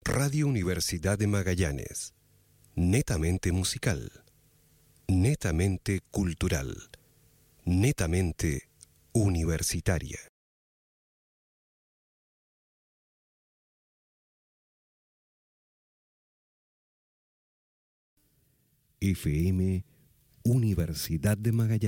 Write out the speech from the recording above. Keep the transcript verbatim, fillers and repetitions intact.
Radio Universidad de Magallanes. Netamente musical. Netamente cultural. Netamente universitaria. F M Universidad de Magallanes.